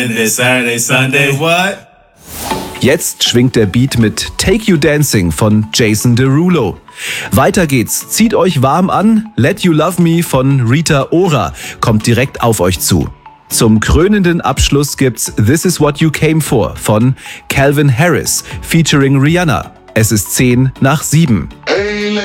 It's Saturday, Sunday, what? Jetzt schwingt der Beat mit Take You Dancing von Jason Derulo. Weiter geht's. Zieht euch warm an. Let You Love Me von Rita Ora kommt direkt auf euch zu. Zum krönenden Abschluss gibt's This Is What You Came For von Calvin Harris featuring Rihanna. Es ist 7:10.